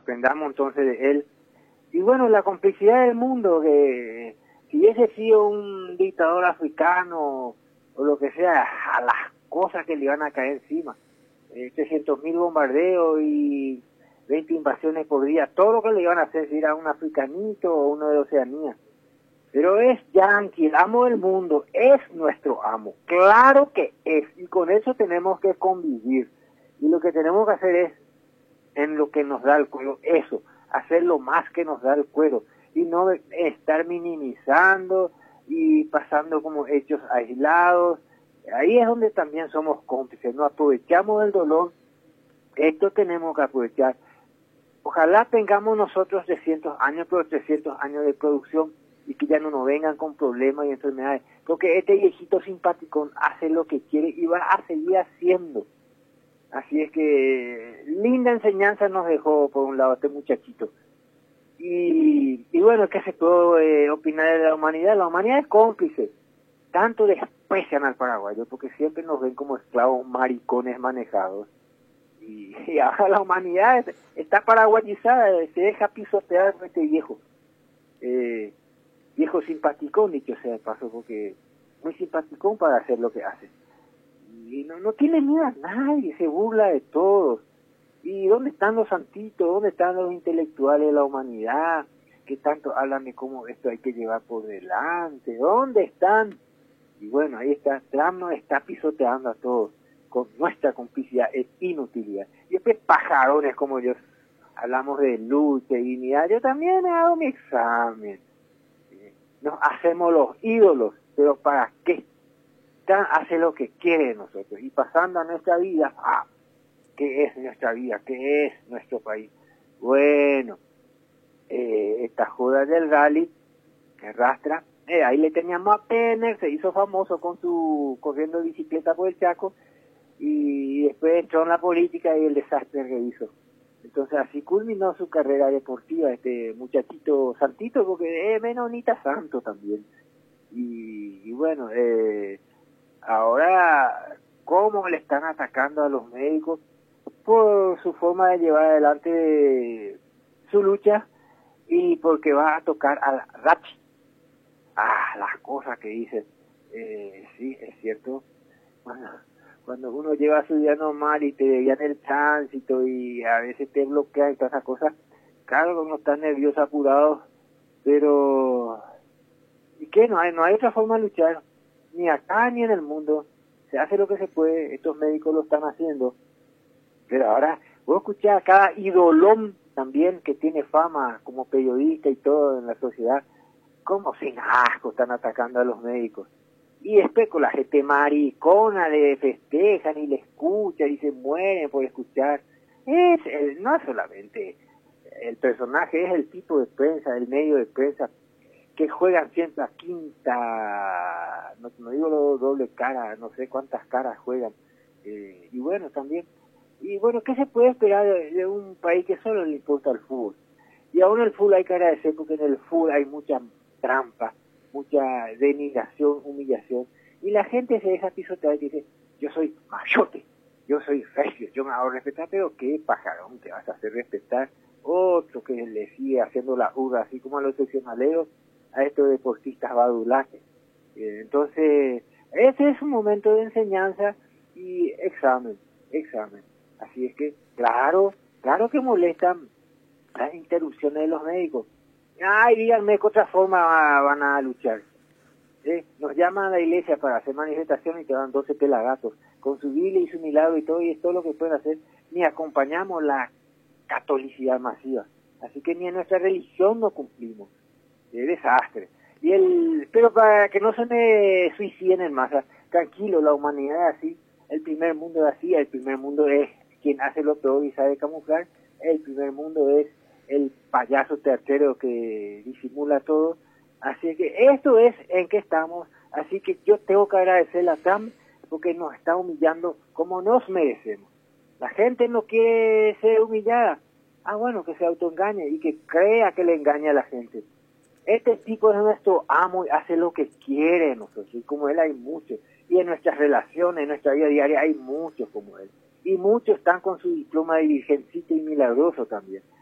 aprendamos entonces de él. Y bueno, la complicidad del mundo, que si hubiese sido un dictador africano o lo que sea, a las cosas que le iban a caer encima, 300.000 bombardeos y 20 invasiones por día, todo lo que le iban a hacer, si era un africanito o uno de Oceanía. Pero es Yankee, el amo del mundo, es nuestro amo, claro que es, y con eso tenemos que convivir. Y lo que tenemos que hacer es, en lo que nos da el cuero, eso, hacer lo más que nos da el cuero, y no estar minimizando y pasando como hechos aislados. Ahí es donde también somos cómplices, no aprovechamos el dolor, esto tenemos que aprovechar. Ojalá tengamos nosotros 300 años, pero 300 años de producción, y que ya no nos vengan con problemas y enfermedades, porque este viejito simpaticón hace lo que quiere y va a seguir haciendo. Así es que linda enseñanza nos dejó por un lado este muchachito. Y bueno, ¿qué se puede opinar de la humanidad? La humanidad es cómplice, tanto desprecian al paraguayo porque siempre nos ven como esclavos maricones manejados. Y ahora la humanidad está paraguayizada, se deja pisotear por este viejo. Viejo simpaticón, dicho sea de paso, porque muy simpaticón para hacer lo que hace. Y no tiene miedo a nadie, se burla de todos. ¿Y dónde están los santitos? ¿Dónde están los intelectuales de la humanidad? Que tanto hablan de cómo esto hay que llevar por delante. ¿Dónde están? Y bueno, ahí está, Trump nos está pisoteando a todos con nuestra complicidad e inutilidad. Y después pajarones como yo, hablamos de lucha y dignidad. Yo también he dado mi examen. Nos hacemos los ídolos, pero ¿para qué? Hace lo que quiere de nosotros, y pasando a nuestra vida, ¿qué es nuestra vida? ¿Qué es nuestro país? Bueno, esta joda del rally, que arrastra, ahí le teníamos a Penner, se hizo famoso con su corriendo bicicleta por el Chaco, y después entró en la política y el desastre que hizo. Entonces así culminó su carrera deportiva este muchachito santito, porque es menonita santo también. Y bueno, ahora cómo le están atacando a los médicos por su forma de llevar adelante su lucha, y porque va a tocar al Rachi. Las cosas que dicen. Sí, es cierto. Bueno, cuando uno lleva su vida normal y te desvían el tránsito y a veces te bloquean y todas esas cosas, claro, uno está nervioso, apurado, pero ¿y qué? No hay otra forma de luchar, ni acá ni en el mundo. Se hace lo que se puede, estos médicos lo están haciendo, pero ahora voy a escuchar a cada idolón también que tiene fama como periodista y todo en la sociedad, como sin asco están atacando a los médicos. Y después con la gente maricona le festejan y le escuchan y se mueren por escuchar. No es solamente el personaje, es el tipo de prensa, el medio de prensa, que juegan siempre a quinta, no digo doble cara, no sé cuántas caras juegan. Y bueno, también. Y bueno, ¿qué se puede esperar de un país que solo le importa el fútbol? Y aún el fútbol hay que agradecer, porque en el fútbol hay mucha trampa, mucha denigración, humillación, y la gente se deja pisotear y dice, yo soy machote, yo soy regio, yo me hago respetar, pero qué pajarón te vas a hacer respetar. Otro que le sigue haciendo la urra, así como a los seccionaleros, a estos deportistas badulaques. Entonces, ese es un momento de enseñanza y examen. Así es que, claro que molestan las interrupciones de los médicos. Díganme qué otra forma van a luchar. Nos llaman a la iglesia para hacer manifestaciones y te dan 12 pelagatos con su Biblia y su milagro y todo, y es todo lo que pueden hacer. Ni acompañamos la catolicidad masiva, así que ni en nuestra religión no cumplimos. Desastre. Pero para que no se me suiciden en masa, tranquilo, la humanidad es así, el primer mundo es así, el primer mundo es quien hace lo peor y sabe camuflar, el primer mundo es el payaso teatrero que disimula todo. Así que esto es en que estamos, así que yo tengo que agradecerle a Trump porque nos está humillando como nos merecemos. La gente no quiere ser humillada. Bueno, que se autoengañe y que crea que le engaña a la gente. Este tipo es nuestro amo y hace lo que quiere de nosotros, y como él hay muchos, y en nuestras relaciones, en nuestra vida diaria hay muchos como él, y muchos están con su diploma de virgencito y milagroso también.